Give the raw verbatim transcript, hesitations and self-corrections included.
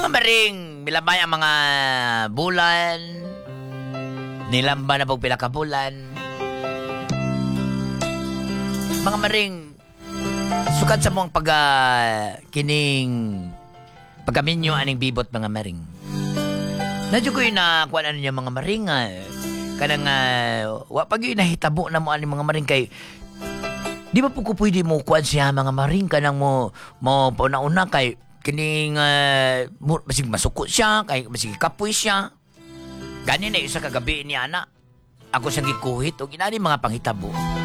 maring, milabay ang mga bulan. Nilamba na pag pila ka bulan. Mga maring, sukat sa mong pag uh, kining pagkaminyo aning bibot mga maring. Nadyo ko yun na kuhaan ano niya mga maring. Uh, kanang uh, wa pag yun nahitabo na mo aning mga maring kay di ba po ko pwede mo kuhaan siya mga maring kanang mo mo pauna-una kay kining uh, masig masuko siya kay masig kapoy siya. Gani na isa kagabi ni ana. Ako sa gikuhit o ginani mga panghitabo.